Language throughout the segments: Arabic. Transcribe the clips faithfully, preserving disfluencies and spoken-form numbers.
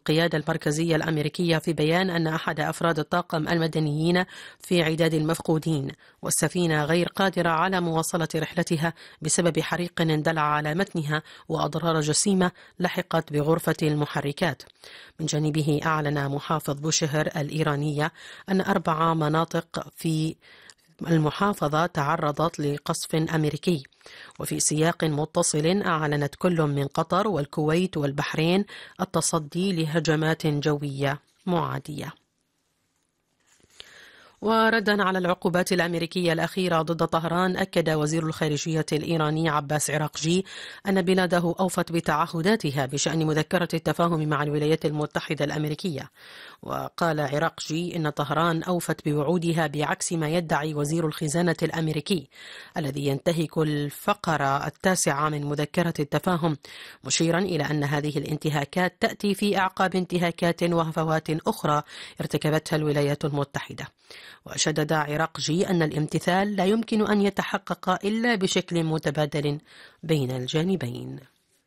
القيادة المركزية الأمريكية في بيان أن أحد أفراد الطاقم المدنيين في عداد المفقودين، والسفينة غير قادرة على مواصلة رحلتها بسبب حريق اندلع على متنها وأضرار جسيمة لحقت بغرفة المحركات. من جانبه أعلن محافظ بوشهر الإيرانية أن أربع مناطق في المحافظة تعرضت لقصف أمريكي. وفي سياق متصل أعلنت كل من قطر والكويت والبحرين التصدي لهجمات جوية معادية. وردا على العقوبات الأمريكية الأخيرة ضد طهران، أكد وزير الخارجية الإيراني عباس عراقجي أن بلاده أوفت بتعهداتها بشأن مذكرة التفاهم مع الولايات المتحدة الأمريكية. وقال عراقجي إن طهران أوفت بوعودها بعكس ما يدعي وزير الخزانة الأمريكي الذي ينتهك الفقرة التاسعة من مذكرة التفاهم، مشيرا إلى أن هذه الانتهاكات تأتي في أعقاب انتهاكات وهفوات أخرى ارتكبتها الولايات المتحدة. وشدد عراقجي أن الامتثال لا يمكن أن يتحقق إلا بشكل متبادل بين الجانبين.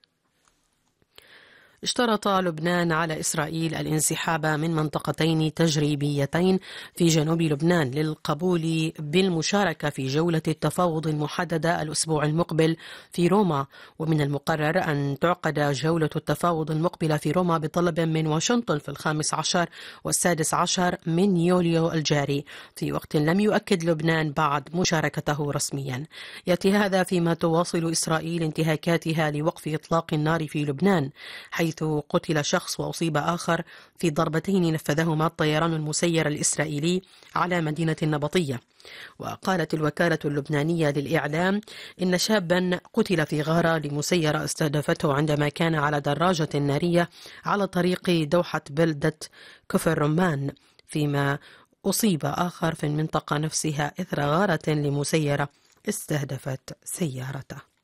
اشترط لبنان على إسرائيل الانسحاب من منطقتين تجريبيتين في جنوب لبنان للقبول بالمشاركة في جولة التفاوض المحددة الأسبوع المقبل في روما. ومن المقرر أن تعقد جولة التفاوض المقبلة في روما بطلب من واشنطن في الخامس عشر والسادس عشر من يوليو الجاري، في وقت لم يؤكد لبنان بعد مشاركته رسميا. يأتي هذا فيما تواصل إسرائيل انتهاكاتها لوقف إطلاق النار في لبنان، حيث قتل شخص وأصيب آخر في ضربتين نفذهما الطيران المسير الإسرائيلي على مدينة النبطية. وقالت الوكالة اللبنانية للإعلام إن شابا قتل في غارة لمسيرة استهدفته عندما كان على دراجة نارية على طريق دوحة بلدة كفر رمان، فيما أصيب آخر في المنطقة نفسها إثر غارة لمسيرة استهدفت سيارته.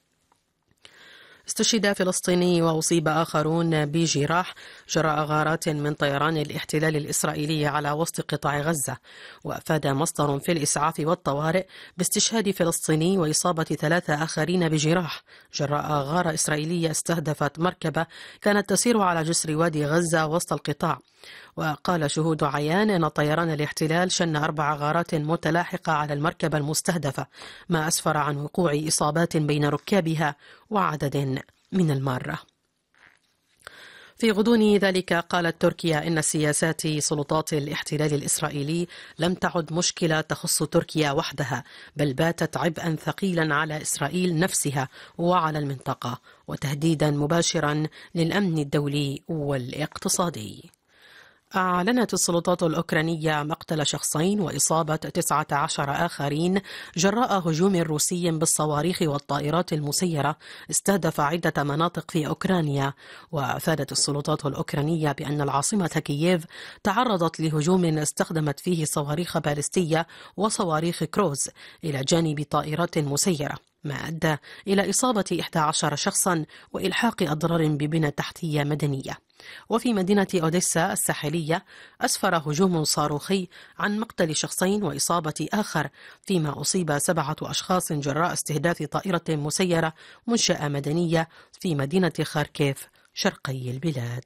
استشهد فلسطيني وأصيب آخرون بجراح جراء غارات من طيران الاحتلال الإسرائيلي على وسط قطاع غزة. وأفاد مصدر في الإسعاف والطوارئ باستشهاد فلسطيني وإصابة ثلاثة آخرين بجراح جراء غارة إسرائيلية استهدفت مركبة كانت تسير على جسر وادي غزة وسط القطاع. وقال شهود عيان أن طيران الاحتلال شن أربع غارات متلاحقة على المركبة المستهدفة، ما أسفر عن وقوع إصابات بين ركابها وعدد من المارة. في غضون ذلك قالت تركيا إن سياسات سلطات الاحتلال الإسرائيلي لم تعد مشكلة تخص تركيا وحدها، بل باتت عبئا ثقيلا على إسرائيل نفسها وعلى المنطقة، وتهديدا مباشرا للأمن الدولي والاقتصادي. أعلنت السلطات الأوكرانية مقتل شخصين وإصابة تسعة عشر آخرين جراء هجوم روسي بالصواريخ والطائرات المسيرة استهدف عدة مناطق في أوكرانيا. وأفادت السلطات الأوكرانية بأن العاصمة كييف تعرضت لهجوم استخدمت فيه صواريخ باليستية وصواريخ كروز إلى جانب طائرات مسيرة، ما أدى إلى إصابة إحدى عشر شخصا وإلحاق أضرار ببنى تحتية مدنية. وفي مدينة أوديسا الساحلية أسفر هجوم صاروخي عن مقتل شخصين وإصابة آخر، فيما أصيب سبعة أشخاص جراء استهداف طائرة مسيرة منشأة مدنية في مدينة خاركيف شرقي البلاد.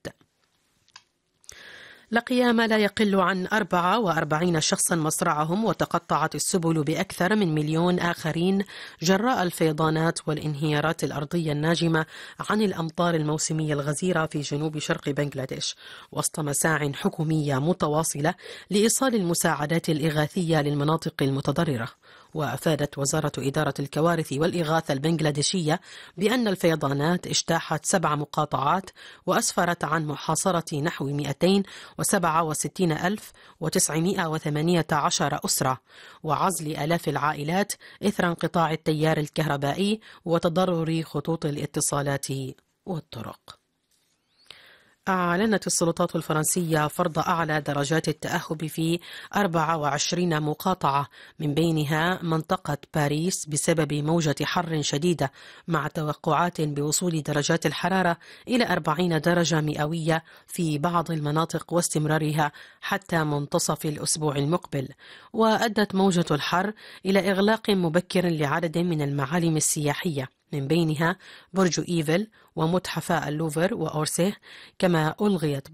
لقي ما لا يقل عن أربعة وأربعين شخصا مصرعهم، وتقطعت السبل بأكثر من مليون آخرين جراء الفيضانات والانهيارات الأرضية الناجمة عن الأمطار الموسمية الغزيرة في جنوب شرق بنغلاديش، وسط مساع حكومية متواصلة لإيصال المساعدات الإغاثية للمناطق المتضررة. وأفادت وزارة إدارة الكوارث والإغاثة البنغلاديشية بأن الفيضانات اجتاحت سبع مقاطعات وأسفرت عن محاصرة نحو مئتين وسبعة وستين ألف وتسعمئة وثمانية عشر أسرة، وعزل آلاف العائلات إثر انقطاع التيار الكهربائي وتضرر خطوط الاتصالات والطرق. أعلنت السلطات الفرنسية فرض أعلى درجات التأهب في أربع وعشرين مقاطعة، من بينها منطقة باريس، بسبب موجة حر شديدة، مع توقعات بوصول درجات الحرارة إلى أربعين درجة مئوية في بعض المناطق واستمرارها حتى منتصف الأسبوع المقبل. وأدت موجة الحر إلى إغلاق مبكر لعدد من المعالم السياحية، من بينها برج إيفل ومتحف اللوفر وأورسيه، كما ألغيت